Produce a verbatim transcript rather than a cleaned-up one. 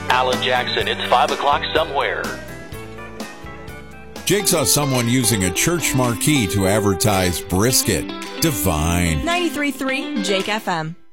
Alan Jackson, it's five o'clock somewhere. Jake saw someone using a church marquee to advertise brisket. Divine. ninety-three point three Jake F M.